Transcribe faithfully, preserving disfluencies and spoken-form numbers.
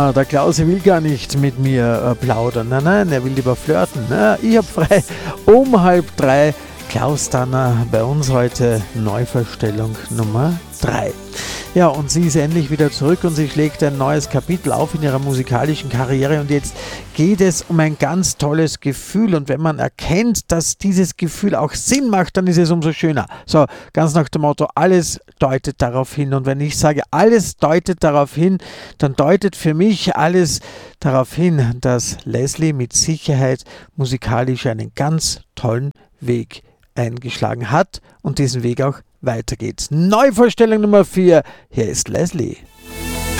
Na, der Klausi will gar nicht mit mir äh, plaudern. Nein, nein, er will lieber flirten. Na, ich hab frei. Um halb drei. Klaus Tanner bei uns heute, Neuverstellung Nummer drei. Ja, und sie ist endlich wieder zurück und sie schlägt ein neues Kapitel auf in ihrer musikalischen Karriere. Und jetzt geht es um ein ganz tolles Gefühl. Und wenn man erkennt, dass dieses Gefühl auch Sinn macht, dann ist es umso schöner. So, ganz nach dem Motto, alles deutet darauf hin. Und wenn ich sage, alles deutet darauf hin, dann deutet für mich alles darauf hin, dass Leslie mit Sicherheit musikalisch einen ganz tollen Weg eingeschlagen hat und diesen Weg auch weitergeht. Neuvorstellung Nummer vier, hier ist Leslie.